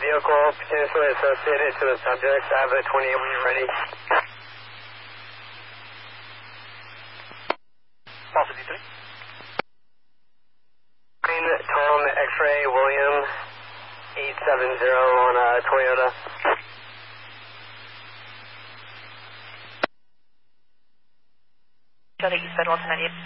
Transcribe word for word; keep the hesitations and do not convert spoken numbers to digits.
vehicle potentially associated to the subject. I have a twenty-eight when you're ready. Possibly three. Tom X-ray William eight seven zero on a Toyota. Delta East Federal to ninety-eight.